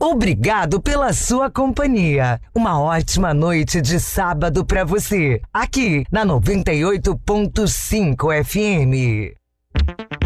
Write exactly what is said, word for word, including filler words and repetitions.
Obrigado pela sua companhia. Uma ótima noite de sábado pra você, aqui na noventa e oito ponto cinco F M.